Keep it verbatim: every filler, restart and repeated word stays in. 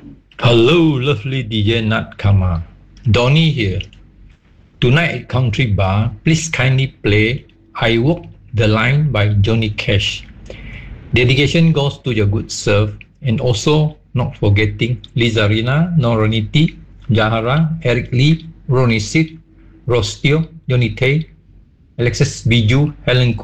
Hello, lovely D J Nat Kama. Donny here. Tonight at Country Bar, please kindly play I Walk the Line by Johnny Cash. Dedication goes to your good self and also not forgetting Lizarina, Noroniti, Jahara, Eric Lee, Ronnie Sid, Rostio, Johnny Tay, Alexis Biju, Helen